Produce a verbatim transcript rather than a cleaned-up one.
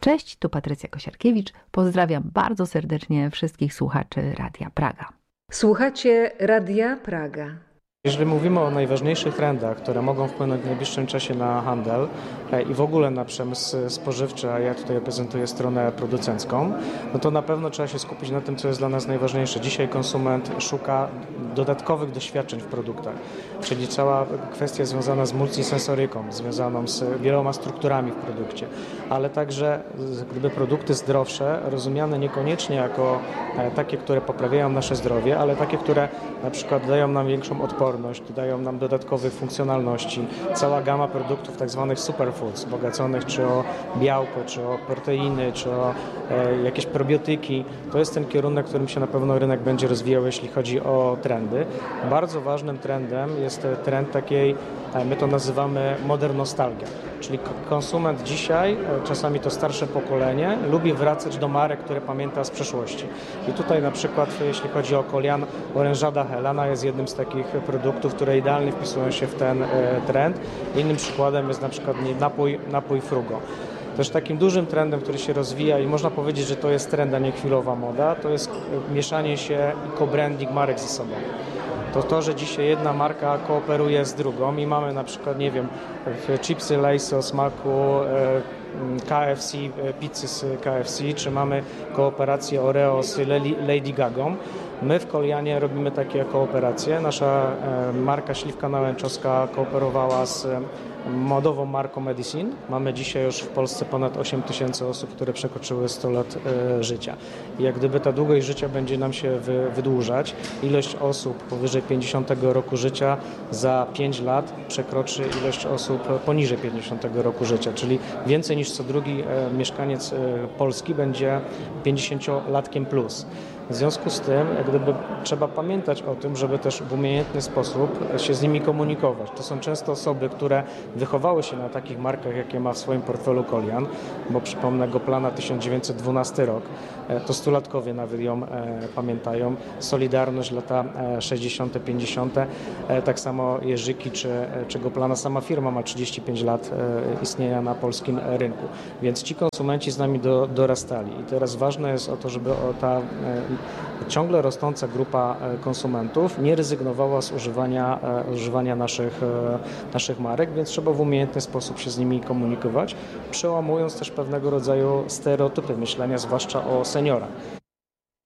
Cześć, tu Patrycja Kosiarkiewicz. Pozdrawiam bardzo serdecznie wszystkich słuchaczy Radia Praga. Słuchacie Radia Praga. Jeżeli mówimy o najważniejszych trendach, które mogą wpłynąć w najbliższym czasie na handel i w ogóle na przemysł spożywczy, a ja tutaj reprezentuję stronę producencką, no to na pewno trzeba się skupić na tym, co jest dla nas najważniejsze. Dzisiaj konsument szuka dodatkowych doświadczeń w produktach, czyli cała kwestia związana z multisensoryką, związaną z wieloma strukturami w produkcie, ale także gdyby produkty zdrowsze, rozumiane niekoniecznie jako takie, które poprawiają nasze zdrowie, ale takie, które na przykład dają nam większą odporność, dają nam dodatkowe funkcjonalności. Cała gama produktów tak zwanych superfoods, bogaconych czy o białko, czy o proteiny, czy o e, jakieś probiotyki. To jest ten kierunek, którym się na pewno rynek będzie rozwijał, jeśli chodzi o trendy. Bardzo ważnym trendem jest trend takiej, my to nazywamy modern nostalgia, czyli konsument dzisiaj, czasami to starsze pokolenie, lubi wracać do marek, które pamięta z przeszłości. I tutaj na przykład, jeśli chodzi o kolian, orężada Helena jest jednym z takich produktów, które idealnie wpisują się w ten trend. Innym przykładem jest na przykład napój, napój Frugo. Też takim dużym trendem, który się rozwija i można powiedzieć, że to jest trend, a nie chwilowa moda, to jest mieszanie się i co-branding marek ze sobą. To to, że dzisiaj jedna marka kooperuje z drugą i mamy na przykład, nie wiem, chipsy Lay's o smaku K F C, pizzy z K F C, czy mamy kooperację Oreo z Lady Gagą. My w Kolianie robimy takie kooperacje. Nasza marka Śliwka Nałęczowska kooperowała z modową marką Medicine. Mamy dzisiaj już w Polsce ponad osiem tysięcy osób, które przekroczyły sto lat e, życia. I jak gdyby ta długość życia będzie nam się wy, wydłużać, ilość osób powyżej pięćdziesiątego roku życia za pięć lat przekroczy ilość osób poniżej pięćdziesiątego roku życia, czyli więcej niż co drugi e, mieszkaniec e, Polski będzie pięćdziesięciolatkiem plus. W związku z tym, jak gdyby trzeba pamiętać o tym, żeby też w umiejętny sposób się z nimi komunikować. To są często osoby, które wychowały się na takich markach, jakie ma w swoim portfelu Kolian, bo przypomnę go Plana tysiąc dziewięćset dwunasty rok, to stulatkowie nawet ją e, pamiętają, Solidarność lata e, sześćdziesiąte, pięćdziesiąte, e, tak samo Jerzyki czy, czy go Plana, sama firma ma trzydzieści pięć lat e, istnienia na polskim rynku, więc ci konsumenci z nami do, dorastali i teraz ważne jest o to, żeby o ta e, ciągle rosnąca grupa konsumentów nie rezygnowała z używania, używania naszych, naszych marek, więc trzeba w umiejętny sposób się z nimi komunikować, przełamując też pewnego rodzaju stereotypy myślenia, zwłaszcza o seniorach.